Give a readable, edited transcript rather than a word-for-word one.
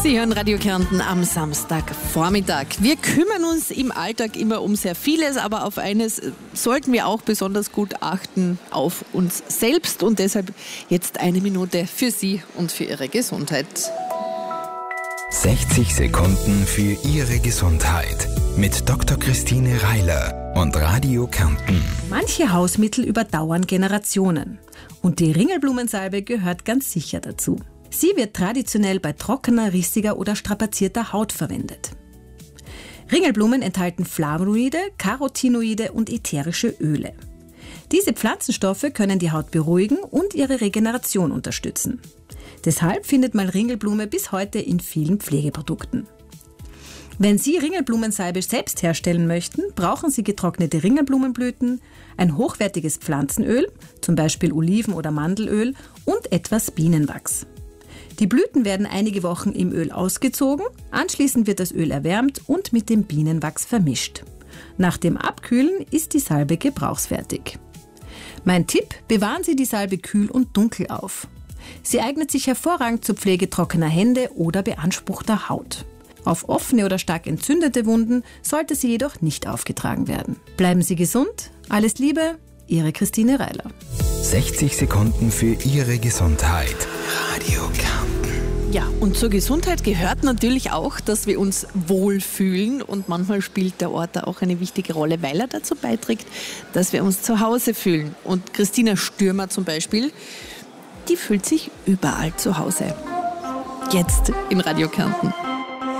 Sie hören Radio Kärnten am Samstagvormittag. Wir kümmern uns im Alltag immer um sehr vieles, aber auf eines sollten wir auch besonders gut achten, auf uns selbst. Und deshalb jetzt eine Minute für Sie und für Ihre Gesundheit. 60 Sekunden für Ihre Gesundheit mit Dr. Christine Reiler und Radio Kärnten. Manche Hausmittel überdauern Generationen und die Ringelblumensalbe gehört ganz sicher dazu. Sie wird traditionell bei trockener, rissiger oder strapazierter Haut verwendet. Ringelblumen enthalten Flavonoide, Carotinoide und ätherische Öle. Diese Pflanzenstoffe können die Haut beruhigen und ihre Regeneration unterstützen. Deshalb findet man Ringelblume bis heute in vielen Pflegeprodukten. Wenn Sie Ringelblumensalbe selbst herstellen möchten, brauchen Sie getrocknete Ringelblumenblüten, ein hochwertiges Pflanzenöl, zum Beispiel Oliven- oder Mandelöl und etwas Bienenwachs. Die Blüten werden einige Wochen im Öl ausgezogen, anschließend wird das Öl erwärmt und mit dem Bienenwachs vermischt. Nach dem Abkühlen ist die Salbe gebrauchsfertig. Mein Tipp: Bewahren Sie die Salbe kühl und dunkel auf. Sie eignet sich hervorragend zur Pflege trockener Hände oder beanspruchter Haut. Auf offene oder stark entzündete Wunden sollte sie jedoch nicht aufgetragen werden. Bleiben Sie gesund, alles Liebe, Ihre Christine Reiler. 60 Sekunden für Ihre Gesundheit. Radio Kärnten. Ja, und zur Gesundheit gehört natürlich auch, dass wir uns wohlfühlen. Und manchmal spielt der Ort da auch eine wichtige Rolle, weil er dazu beiträgt, dass wir uns zu Hause fühlen. Und Christina Stürmer zum Beispiel, die fühlt sich überall zu Hause. Jetzt in Radio Kärnten.